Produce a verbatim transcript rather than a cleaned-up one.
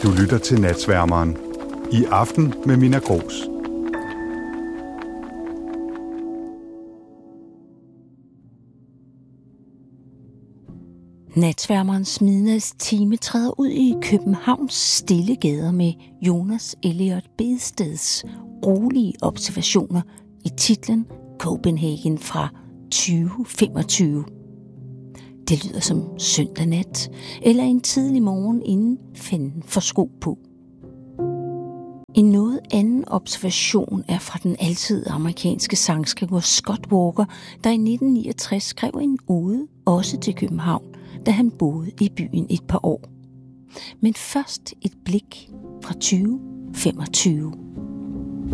Du lytter til Natsværmeren. I aften med Minna Grooss. Natsværmerens midnatstime træder ud i Københavns stille gader med Jonas Elliot Bedsteds rolige observationer i titlen Copenhagen fra tyve femogtyve. Det lyder som søndag nat eller en tidlig morgen inden fanden får sko på. En noget anden observation er fra den altid amerikanske sangskriver Scott Walker, der i nitten niogtres skrev en ode også til København, da han boede i byen et par år. Men først et blik fra tyve femogtyve.